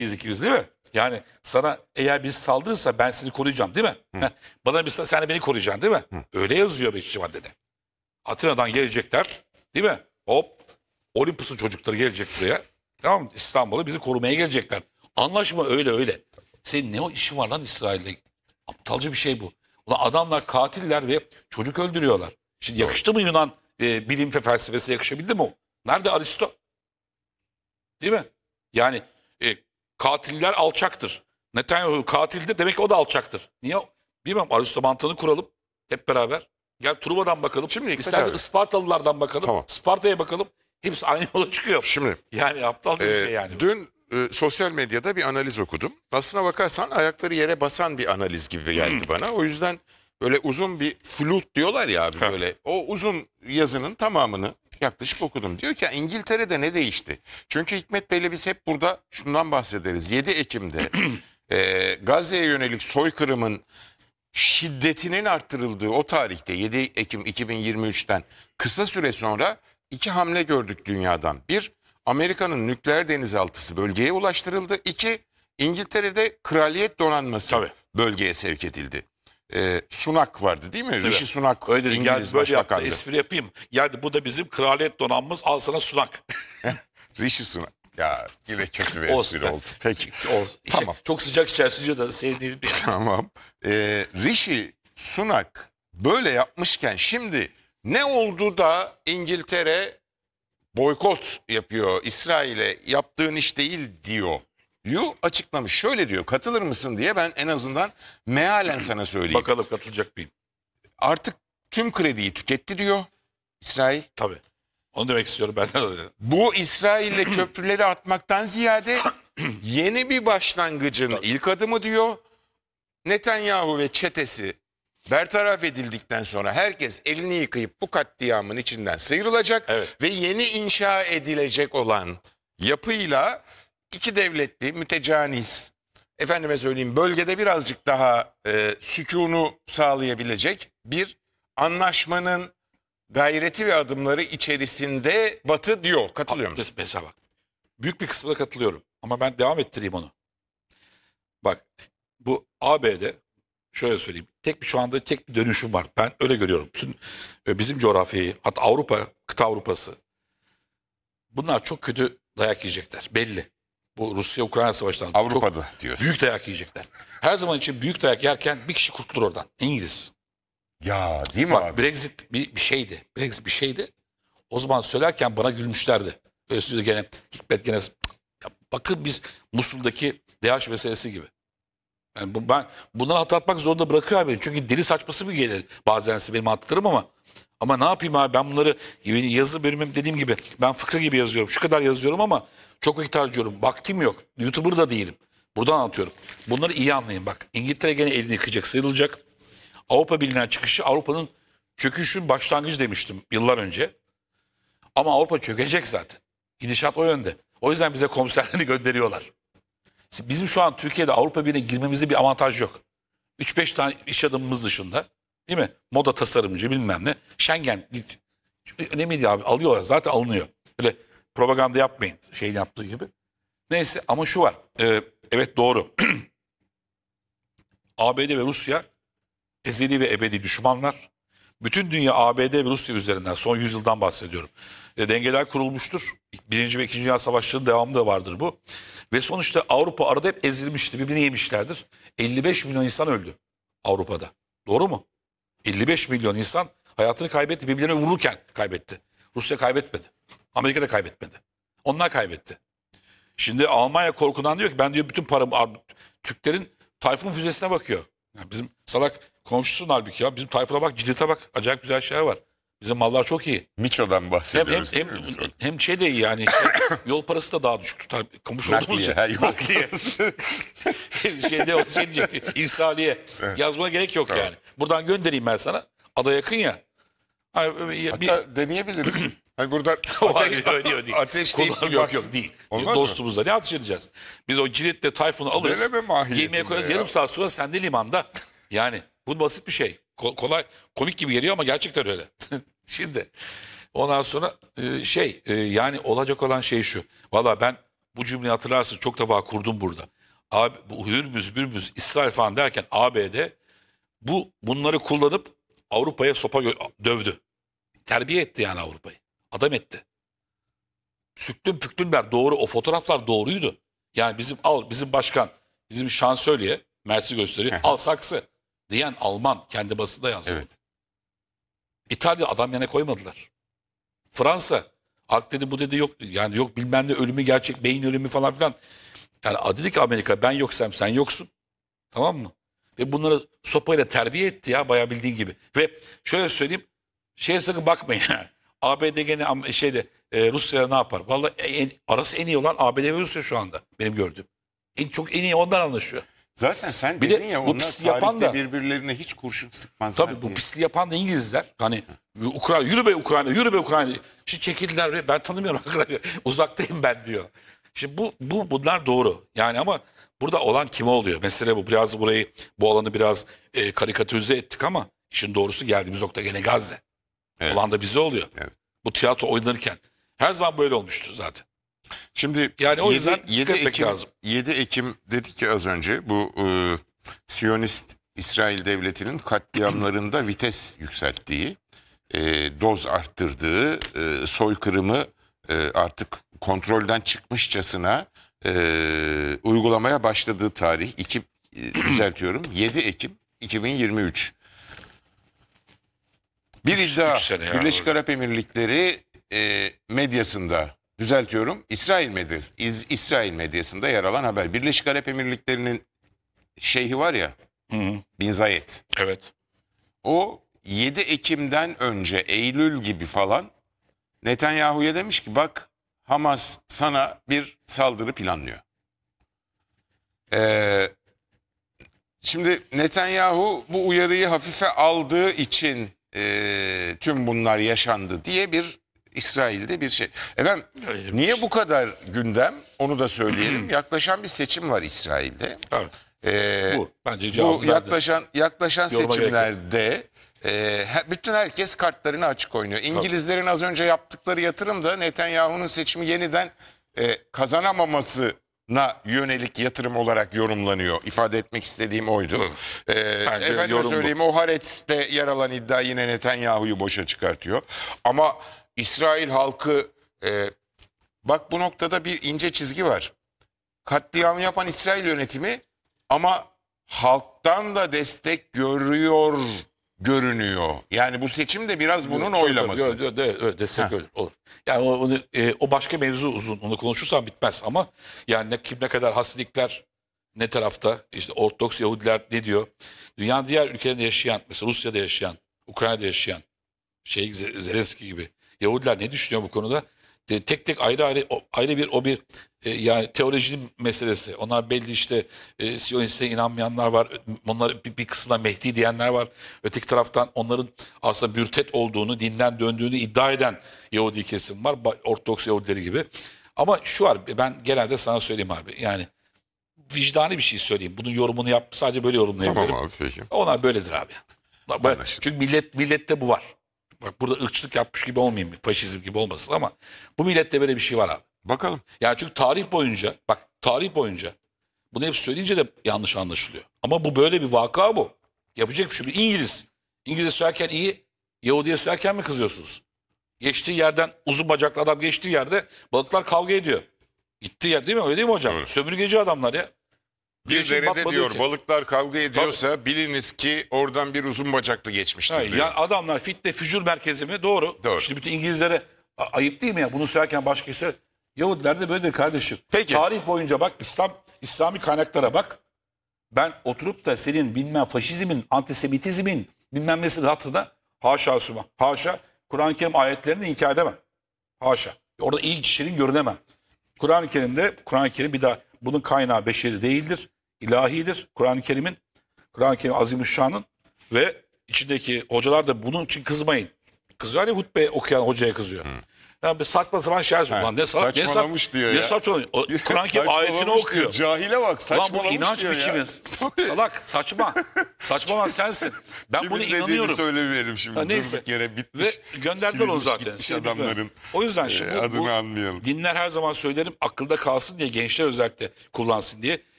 Biz ikimiz değil mi? Yani sana eğer bir saldırırsa ben seni koruyacağım değil mi? Heh, bana bir sen de beni koruyacaksın değil mi? Öyle yazıyor 5. maddede. Atina'dan gelecekler değil mi? Hop Olympus'un çocukları gelecek buraya. Tamam mı? İstanbul'a bizi korumaya gelecekler. Anlaşma öyle. Senin ne o işin var lan İsrail'le? Aptalca bir şey bu. Ulan adamlar katiller ve çocuk öldürüyorlar. Şimdi yakıştı mı Yunan bilim ve felsefesi yakışabildi mi o? Nerede Aristo? Değil mi? Yani katiller alçaktır. Netanyahu katildir demek ki o da alçaktır. Niye? Bilmem Aristo mantığını kuralım hep beraber. Gel Truva'dan bakalım. Şimdi İstersen Ispartalılardan bakalım. Tamam. Sparta'ya bakalım. Hepsi aynı yola çıkıyor. Şimdi Yani aptalca bir şey yani. dün sosyal medyada bir analiz okudum. Aslına bakarsan ayakları yere basan bir analiz gibi geldi bana. O yüzden böyle uzun bir flut diyorlar ya abi böyle. O uzun yazının tamamını yaklaşık okudum. Diyor ki İngiltere'de ne değişti? Çünkü Hikmet Bey'le biz hep burada şundan bahsederiz. 7 Ekim'de Gazze'ye yönelik soykırımın şiddetinin arttırıldığı o tarihte 7 Ekim 2023'ten kısa süre sonra iki hamle gördük dünyadan. Bir, Amerika'nın nükleer denizaltısı bölgeye ulaştırıldı. İki, İngiltere'de kraliyet donanması Tabii. bölgeye sevk edildi. Sunak vardı değil mi? Rishi Sunak Öyle dedi. Gel İngiliz böyle yaptı. başbakandı. Espri yapayım. Geldi bu da bizim kraliyet donanmamız. Al sana sunak. Rishi Sunak. Ya yine kötü bir Olsun. espri oldu. Peki. Tamam. Çok sıcak içerisiz da sevdiğim bir Tamam. Rishi Sunak böyle yapmışken şimdi ne oldu da İngiltere boykot yapıyor, İsrail'e yaptığın iş değil diyor. Açıklamış. Şöyle diyor, katılır mısın diye ben en azından mealen sana söyleyeyim. Bakalım katılacak mıyım? Artık tüm krediyi tüketti diyor İsrail. Tabii. Onu demek istiyorum ben de. Bu İsrail'le köprüleri atmaktan ziyade yeni bir başlangıcın ilk adımı diyor. Netanyahu ve çetesi bertaraf edildikten sonra herkes elini yıkayıp bu katliamın içinden sıyrılacak Evet. ve yeni inşa edilecek olan yapıyla iki devletli mütecanis, efendime söyleyeyim bölgede birazcık daha sükûnu sağlayabilecek bir anlaşmanın gayreti ve adımları içerisinde Batı diyor. Katılıyor musun? Mesela bak. Büyük bir kısmına katılıyorum. Ama ben devam ettireyim onu. Bak bu AB'de şöyle söyleyeyim. Şu anda tek bir dönüşüm var. Ben öyle görüyorum. Bütün bizim coğrafyayı, hatta Avrupa, kıta Avrupası. Bunlar çok kötü dayak yiyecekler. Belli. Bu Rusya-Ukrayna savaşından Avrupa'da çok diyor. büyük dayak yiyecekler. Her zaman için büyük dayak yerken bir kişi kurtulur oradan. İngiliz. Ya değil mi Bak abi? Brexit bir şeydi. Brexit bir şeydi. O zaman söylerken bana gülmüşlerdi. Öyle size gene Hikmet gene ya bakın biz Musul'daki DH meselesi gibi. Yani ben bunları hatırlatmak zorunda bırakıyor beni. Çünkü deli saçması bir gelir bazen benim hatırlarım ama ne yapayım abi ben bunları yazı bölümüm dediğim gibi ben fıkra gibi yazıyorum. Şu kadar yazıyorum ama çok vakit harcıyorum. Vaktim yok. YouTuber da değilim. Buradan anlatıyorum. Bunları iyi anlayın bak. İngiltere gene elini yıkayacak, sıyrılacak. Avrupa Birliği'nden çıkışı Avrupa'nın çöküşün başlangıcı demiştim yıllar önce. Ama Avrupa çökecek zaten. Gidişat o yönde. O yüzden bize komiserlerini gönderiyorlar. Bizim şu an Türkiye'de Avrupa Birliği'ne girmemizde bir avantaj yok. 3-5 tane iş adamımız dışında değil mi? Moda tasarımcı bilmem ne. Schengen git. Önemli değil abi alıyorlar zaten alınıyor. Öyle propaganda yapmayın şeyin yaptığı gibi. Neyse ama şu var. Evet doğru. ABD ve Rusya ezeli ve ebedi düşmanlar. Bütün dünya ABD ve Rusya üzerinden son yüzyıldan bahsediyorum. Dengeler kurulmuştur. Birinci ve İkinci Dünya Savaşları'nın devamı da vardır bu. Ve sonuçta Avrupa arada hep ezilmişti. Birbirini yemişlerdir. 55 milyon insan öldü Avrupa'da. Doğru mu? 55 milyon insan hayatını kaybetti. Birbirlerine vururken kaybetti. Rusya kaybetmedi. Amerika da kaybetmedi. Onlar kaybetti. Şimdi Almanya korkudan diyor ki ben diyor bütün paramı Türklerin Tayfun füzesine bakıyor. Yani bizim salak komşusun halbuki ya. Bizim Tayfun'a bak, Cidit'e bak. Acayip güzel şeyler var. Bizim mallar çok iyi. Miço'dan bahsediyoruz. Hem şey de iyi yani. Yol parası da daha düşük tutar. Kamuş olduğumuz Nakliye, ya. yol parası. Şey diyecekti. İrsaliye. Yazmana gerek yok yani. Buradan göndereyim ben sana. Ada yakın ya. Hatta deneyebiliriz. Hani buradan ateşleyip yok değil. Olmaz Dostumuzla ne ateş edeceğiz? Biz o Cirit'le Tayfun'u alırız. Deneme mahiyetinde Gemiye koyarız. ya. Yarım saat sonra sende limanda. Yani bu basit bir şey. Kolay, komik gibi geliyor ama gerçekten öyle. Şimdi ondan sonra yani olacak olan şey şu. Valla ben bu cümleyi hatırlarsın, çok defa kurdum burada. Abi, bu Hürmüz, İsrail falan derken ABD bunları kullanıp Avrupa'ya dövdü. Terbiye etti yani Avrupa'yı. Adam etti. Süktün püktünler, doğru, o fotoğraflar doğruydu. Yani bizim başkan, bizim şansölye Mersi gösteriyor. Al saksı diyen Alman, kendi basında yazdı. Evet. İtalya adam yana koymadılar. Fransa alt dedi, bu dedi, yok yani, yok bilmem ne ölümü, gerçek beyin ölümü falan filan. Yani dedi ki Amerika, ben yoksam sen yoksun. Tamam mı? Ve bunları sopayla terbiye etti ya, bayağı bildiğin gibi. Ve şöyle söyleyeyim, sakın bakmayın. ABD gene Rusya ne yapar? Vallahi arası en iyi olan ABD ve Rusya şu anda benim gördüğüm. Çok en iyi ondan anlaşıyor. Zaten sen Bir de dedin ya, bu onlar pisliği yapan tarihte da- birbirlerine hiç kurşun sıkmazlar Tabii bu diye. pisliği yapan da İngilizler. Hani Ukrayna, yürü be Ukrayna, yürü be Ukrayna. Şimdi çekildiler ve ben tanımıyorum arkadaşlar. Uzaktayım ben diyor. Şimdi bunlar doğru. Yani ama burada olan kime oluyor? Mesele bu. Biraz bu alanı biraz karikatürize ettik ama işin doğrusu geldiğimiz nokta gene Gazze. Evet. Olan da bize oluyor. Evet. Bu tiyatro oynanırken. Her zaman böyle olmuştur zaten. Şimdi Yani o yüzden 7 dikkat etmek Ekim, lazım. 7 Ekim dedik ya az önce, bu Siyonist İsrail Devleti'nin katliamlarında vites yükselttiği, doz arttırdığı, soykırımı artık kontrolden çıkmışçasına uygulamaya başladığı tarih düzeltiyorum, 7 Ekim 2023. Bir iddia, üç sene ya. Birleşik Arap Emirlikleri medyasında, düzeltiyorum, İsrail medyasında yer alan haber. Birleşik Arap Emirlikleri'nin şeyhi var ya, Bin Zayed. Evet. O 7 Ekim'den önce, Eylül gibi falan, Netanyahu'ya demiş ki bak, Hamas sana bir saldırı planlıyor. Şimdi Netanyahu bu uyarıyı hafife aldığı için tüm bunlar yaşandı diye bir İsrail'de bir şey. Efendim, Öyle bir niye şey. bu kadar gündem, onu da söyleyelim. Yaklaşan bir seçim var İsrail'de. Tabii. Bu bence Bu cevabı verdi. yaklaşan Yoruma gerek yok. seçimlerde bütün herkes kartlarını açık oynuyor. İngilizlerin az önce yaptıkları yatırım da Netanyahu'nun seçimi yeniden kazanamamasına yönelik yatırım olarak yorumlanıyor. İfade etmek istediğim oydu. Bence Efendim yorum bu. söyleyeyim, o Haaretz'te yer alan iddia yine Netanyahu'yu boşa çıkartıyor. Ama İsrail halkı, bak bu noktada bir ince çizgi var. Katliamı yapan İsrail yönetimi ama halktan da destek görünüyor. Yani bu seçim de biraz bunun oylaması. Evet, destek öyle olur. Yani o başka mevzu, uzun. Onu konuşursan bitmez ama yani kim ne kadar Hasilikler ne tarafta, işte Ortodoks Yahudiler ne diyor? Dünyanın diğer ülkelerinde yaşayan, mesela Rusya'da yaşayan, Ukrayna'da yaşayan, Zelenski gibi Yahudiler ne düşünüyor bu konuda? Tek tek ayrı bir yani teolojinin meselesi. Onlar belli, işte Siyonist'e inanmayanlar var. Onlar bir kısmına Mehdi diyenler var. Öteki taraftan onların aslında mürtet olduğunu, dinden döndüğünü iddia eden Yahudi kesim var. Ortodoks Yahudileri gibi. Ama şu var, ben genelde sana söyleyeyim abi. Yani vicdani bir şey söyleyeyim. Bunun yorumunu sadece böyle yorumlayabilirim. Tamam abi, peki. Onlar böyledir abi. Anlaşıldı. Çünkü millette bu var. Bak, burada ırkçılık yapmış gibi olmayayım, faşizm gibi olmasın ama bu millette böyle bir şey var abi. Bakalım. Yani çünkü tarih boyunca bunu hep söyleyince de yanlış anlaşılıyor. Ama bu böyle bir vaka bu. Yapacak bir şey. İngilizce söylerken iyi, Yahudi'ye söylerken mi kızıyorsunuz? Geçtiği yerden, uzun bacaklı adam geçtiği yerde balıklar kavga ediyor. Gittiği yer, değil mi? Öyle değil mi hocam? Evet. Sömürgeci adamlar ya. Bir Güneşin derede batmadığı diyor ülke. balıklar kavga ediyorsa biliniz ki oradan bir uzun bacaklı geçmiştir Hayır, diyor. yani adamlar fitne fücur merkezi mi? Doğru. Doğru. Şimdi bütün İngilizlere ayıp değil mi ya? Bunu söylerken başkası. Yahudiler de böyledir kardeşim. Peki. Tarih boyunca bak, İslami kaynaklara bak. Ben oturup da senin bilmem faşizmin, antisemitizmin bilmem nesi hatırda haşa Sübhan. Haşa Kur'an-ı Kerim ayetlerini inkar edemem. Haşa. Orada iyi kişinin görünemem. Kur'an-ı Kerim bir daha bunun kaynağı beşeri değildir. İlahidir. Kur'an-ı Kerim Azimüşşan'ın ve içindeki hocalar da bunun için kızmayın. Kızıyor ya, hutbe okuyan hocaya kızıyor. Ya bir saçma sapan şeyler söylüyor. Lan saçmalamış diyor ne ya. saçmalamış? Kur'an-ı Kerim ayetini Saçmalamış okuyor. diyor. Cahile bak, Lan bu saçmalamış inanç diyor ya. biçimiz. Salak, saçma. Saçma olan sensin. Ben Kimin bunu dediğini inanıyorum. söylemeyelim şimdi. Ha, neyse. Durduk yere bitmiş. Ve gönderdiler onu silinmiş zaten. gitmiş Sildik mi? adamların O yüzden şimdi bu adını anlayalım. dinler her zaman söylerim akılda kalsın diye gençler özellikle kullansın diye.